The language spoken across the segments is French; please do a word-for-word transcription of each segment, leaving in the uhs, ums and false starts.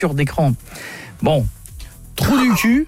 d'écran. Bon, trou du cul.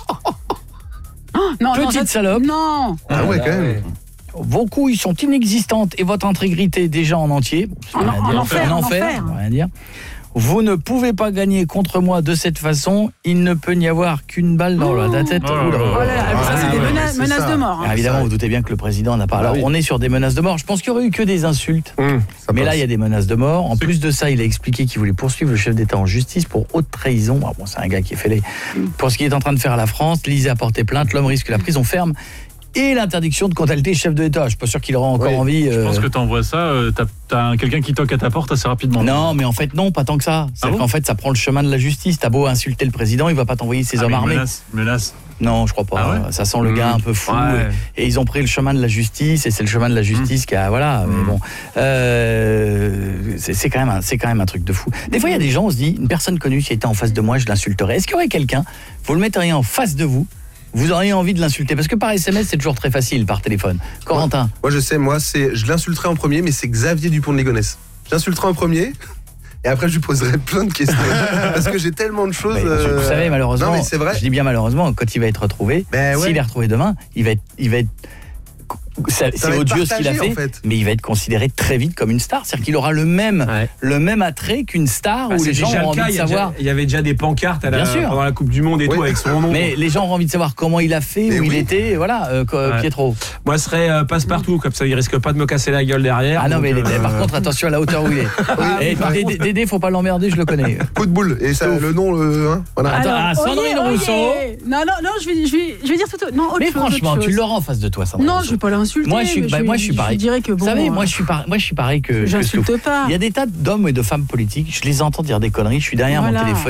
non, petite non, salope. Non. Ah ouais, quand même. Vos couilles sont inexistantes et votre intégrité déjà en entier. En, en enfer, en enfer, rien dire. Vous ne pouvez pas gagner contre moi de cette façon. Il ne peut n'y avoir qu'une balle dans oh la tête. Oh là là. Oh là là. Ça, c'est des menaces, menaces ça. de mort. Hein. Ah, évidemment, vous doutez bien que le président n'a pas. Alors, oui. on est sur des menaces de mort. Je pense qu'il y aurait eu que des insultes. Mmh, mais passe. Là, il y a des menaces de mort. En plus de ça, il a expliqué qu'il voulait poursuivre le chef d'État en justice pour haute trahison. Ah, bon, c'est un gars qui est fêlé. Pour ce qu'il est en train de faire à la France, l'Élysée a porté plainte. L'homme risque la prison ferme et l'interdiction de contacter le chef de l'État. Je suis pas sûr qu'il aura encore oui. envie. Euh... Je pense que tu envoies ça, euh, t'as, t'as quelqu'un qui toque à ta porte assez rapidement. Non, mais en fait non, pas tant que ça. C'est ah bon qu'en fait ça prend le chemin de la justice. T'as beau insulter le président, il va pas t'envoyer ses ah, hommes armés. Menace, menace. Non, je crois pas. Ah ouais ça sent le gars mmh. un peu fou. Ouais. Et, et ils ont pris le chemin de la justice et c'est le chemin de la justice mmh. qui a voilà. Mmh. Mais bon, euh, c'est, c'est quand même un, c'est quand même un truc de fou. Des fois il y a des gens, on se dit, une personne connue qui était en face de moi, je l'insulterais. Est-ce qu'il y aurait quelqu'un, vous le metteriez en face de vous? Vous auriez envie de l'insulter parce que par S M S c'est toujours très facile, par téléphone. Corentin. Moi, moi je sais, moi c'est, je l'insulterai en premier, mais c'est Xavier Dupont de Ligonnès. J'insulterai en premier. Et après, je lui poserai plein de questions. Parce que j'ai tellement de choses. Euh... Vous savez, malheureusement, non, mais c'est vrai. Je dis bien malheureusement, quand il va être retrouvé, ben ouais. s'il est retrouvé demain, il va être, il va être Ça, c'est odieux ce qu'il a fait, en fait, mais il va être considéré très vite comme une star. C'est-à-dire qu'il aura le même, ouais. le même attrait qu'une star bah, où les gens ont envie de savoir. Il y avait déjà des pancartes à la, pendant la Coupe du Monde et oui. tout avec son nom. Mais les gens ont envie de savoir comment il a fait, mais où oui. il était. Voilà, euh, ouais. Pietro. Moi, ce serait euh, passe-partout, comme ça, il risque pas de me casser la gueule derrière. Ah non, mais euh... par contre, attention à la hauteur où il est. Et Dédé, Dédé, faut pas l'emmerder, je le connais. Coup de boule. Et ça, le nom, le. Hein, voilà. Attends, ah, Sandrine Rousseau. Non, non, non, je vais, je vais, je vais dire tout. Non, autre mais chose, franchement, tu l'auras en face de toi, Sandrine. Non, je vais pas l'insulter. Moi, je suis, bah, moi, je suis pareil. Je dirais que bon. Vous savez, moi, je suis pareil. Moi, je suis pareil que. J'insulte pas. Il y a des tas d'hommes et de femmes politiques. Je les entends dire des conneries. Je suis derrière voilà. mon téléphone.